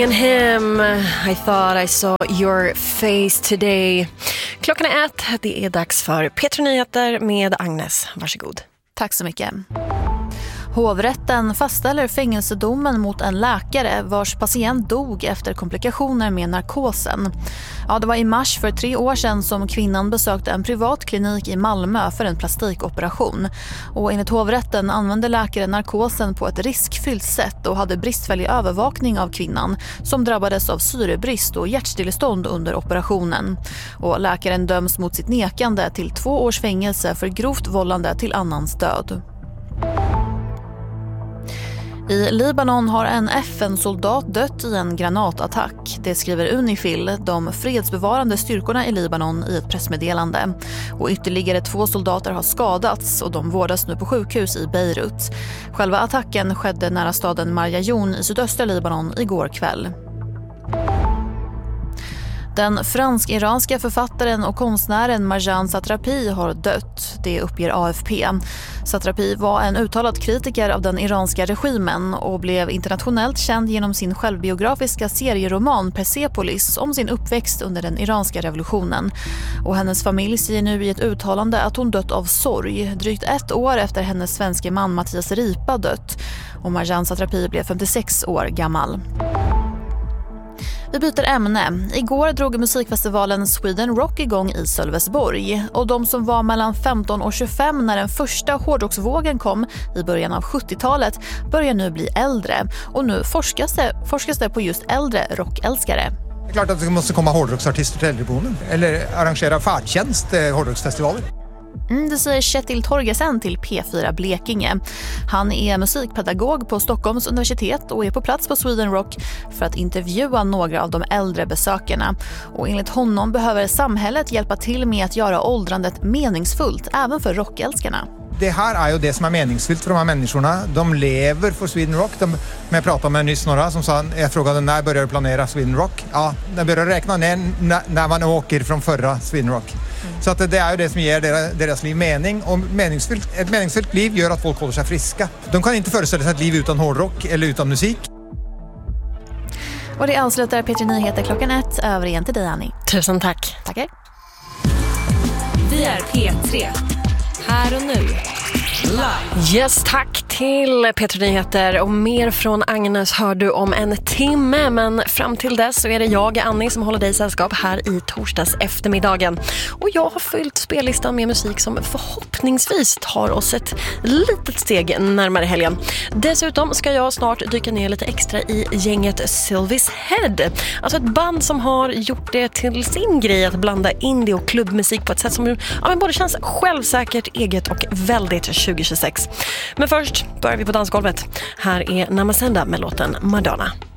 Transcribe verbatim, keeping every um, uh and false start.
Him, I thought I saw your face today. Klockan är ett, det är dags för P tre Nyheter med Agnes. Varsågod. Tack så mycket. Hovrätten fastställer fängelsedomen mot en läkare vars patient dog efter komplikationer med narkosen. Ja, det var i mars för tre år sedan som kvinnan besökte en privat klinik i Malmö för en plastikoperation. Och enligt hovrätten använde läkaren narkosen på ett riskfyllt sätt och hade bristfällig övervakning av kvinnan som drabbades av syrebrist och hjärtstillestånd under operationen. Och läkaren döms mot sitt nekande till två års fängelse för grovt vållande till annans död. I Libanon har en F N-soldat dött i en granatattack. Det skriver Unifil, de fredsbevarande styrkorna i Libanon, i ett pressmeddelande. Och ytterligare två soldater har skadats och de vårdas nu på sjukhus i Beirut. Själva attacken skedde nära staden Marjayoun i sydöstra Libanon igår kväll. Den fransk-iranska författaren och konstnären Marjane Satrapi har dött, det uppger A F P. Satrapi var en uttalad kritiker av den iranska regimen och blev internationellt känd genom sin självbiografiska serieroman Persepolis om sin uppväxt under den iranska revolutionen. Och hennes familj säger nu i ett uttalande att hon dött av sorg, drygt ett år efter hennes svenske man Mattias Ripa dött. Och Marjane Satrapi blev femtiosex år gammal. Vi byter ämne. Igår drog musikfestivalen Sweden Rock igång i Sölvesborg. Och de som var mellan femton och tjugofem när den första hårdrocksvågen kom i början av sjuttiotalet börjar nu bli äldre. Och nu forskas det, forskas det på just äldre rockälskare. Det är klart att det måste komma hårdrocksartister till äldreboenden. Eller arrangera färdtjänst eh, hårdrocksfestivaler. Mm, det säger Kjetil Torgersen till P fyra Blekinge. Han är musikpedagog på Stockholms universitet och är på plats på Sweden Rock för att intervjua några av de äldre besökarna. Och enligt honom behöver samhället hjälpa till med att göra åldrandet meningsfullt även för rockälskarna. Det här är ju det som är meningsfullt för de här människorna. De lever för Sweden Rock. De, jag pratade med nyss några som sa, jag frågade när börjar du planera Sweden Rock? Ja, när börjar räkna ner när, när man åker från förra Sweden Rock. Mm. Så att det är ju det som ger deras, deras liv mening. Och meningsfullt, ett meningsfullt liv gör att folk håller sig friska. De kan inte föreställa sig ett liv utan hårdrock eller utan musik. Och det avslutar P tre Nyheter klockan ett. Över igen till dig, Annie. Tusen tack. Tackar. Vi är P tre. Här och nu. Live. Yes, tack till P tre Nyheter. Och mer från Agnes hör du om en timme. Men fram till dess så är det jag, Annie, som håller dig sällskap här i torsdags eftermiddagen. Och jag har fyllt spellistan med musik som förhoppningsvis tar oss ett litet steg närmare helgen. Dessutom ska jag snart dyka ner lite extra i gänget Sylvies Head. Alltså ett band som har gjort det till sin grej att blanda indie och klubbmusik på ett sätt som ja, men både känns självsäkert, eget och väldigt tjugo tjugosex. Men först börjar vi på dansgolvet. Här är Namasenda med låten Madonna.